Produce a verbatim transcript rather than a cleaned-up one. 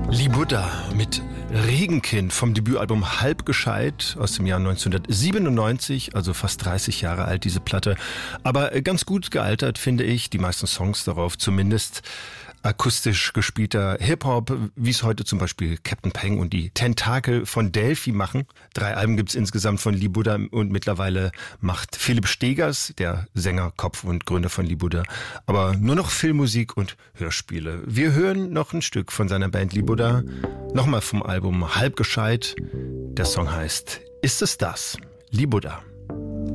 Libuda mit Regenkind vom Debütalbum Halbgescheit aus dem Jahr neunzehnhundertsiebenundneunzig, also fast dreißig Jahre alt diese Platte. Aber ganz gut gealtert, finde ich, die meisten Songs darauf zumindest. Akustisch gespielter Hip-Hop, wie es heute zum Beispiel Captain Peng und die Tentakel von Delphi machen. Drei Alben gibt's insgesamt von Libuda und mittlerweile macht Philipp Stegers, der Sänger, Kopf und Gründer von Libuda, aber nur noch Filmmusik und Hörspiele. Wir hören noch ein Stück von seiner Band Libuda, nochmal vom Album Halbgescheit. Der Song heißt Ist es das? Libuda.